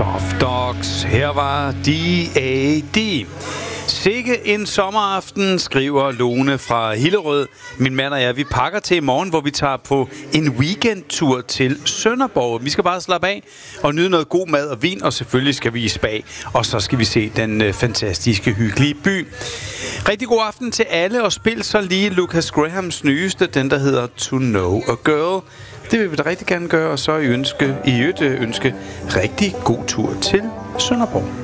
Soft Dogs. Her var D.A.D. Sikke en sommeraften, skriver Lone fra Hillerød. Min mand og jeg, vi pakker til i morgen, hvor vi tager på en weekendtur til Sønderborg. Vi skal bare slappe af og nyde noget god mad og vin, og selvfølgelig skal vi i spa. Og så skal vi se den fantastiske, hyggelige by. Rigtig god aften til alle, og spil så lige Lucas Grahams nyeste, den der hedder To Know a Girl. Det vil vi da rigtig gerne gøre, og så ønske rigtig god tur til Sønderborg.